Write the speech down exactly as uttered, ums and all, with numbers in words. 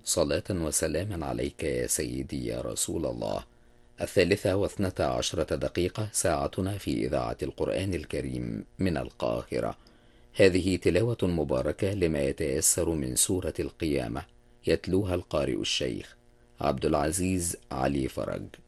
صلاة وسلاما عليك يا سيدي يا رسول الله. الثالثة واثنتا عشرة دقيقة، ساعتنا في إذاعة القرآن الكريم من القاهرة. هذه تلاوة مباركة لما يتيسر من سورة القيامة، يتلوها القارئ الشيخ عبد العزيز علي فرج.